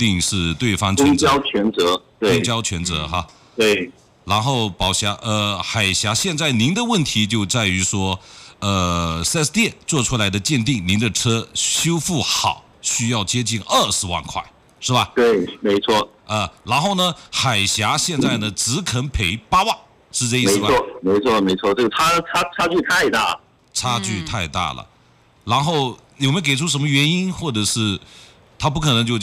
定是对方全公责， 交全责，对， 公交全责哈。 对， 然后海峡现在您的问题就在于说，4S 店做出来的鉴定，您的车修复好需要接近20万块，是吧？ 对，没错， 然后呢，海峡现在呢只肯赔8万，是这意思吧？ 没错，这个差距太大， 差距太大了。然后有没有给出什么原因，或者是他不可能就